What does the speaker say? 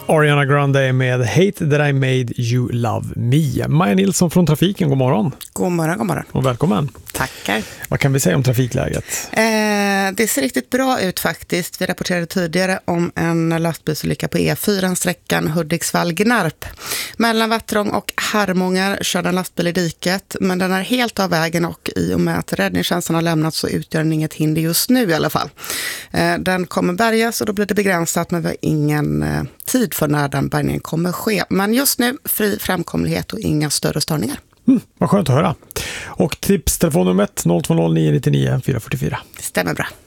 Ariana Grande med Hate That I Made You Love Me. Maja Nilsson från Trafiken, god morgon. God morgon, god morgon. Och välkommen. Tackar. Vad kan vi säga om trafikläget? Det ser riktigt bra ut faktiskt. Vi rapporterade tidigare om en lastbilsolycka på E4, sträckan Hudiksvall-Gnarp. Mellan Vattrång och Harmånger körde en lastbil i diket, men den är helt av vägen och i och med att räddningstjänsten har lämnat så utgör den inget hinder just nu i alla fall. Den kommer bärgas och då blir det begränsat, men vi har ingen tid för när den bärgningen kommer ske. Men just nu fri framkomlighet och inga större störningar. Vad skönt att höra. Och tipstelefonnumret 020 999 444. Det stämmer bra.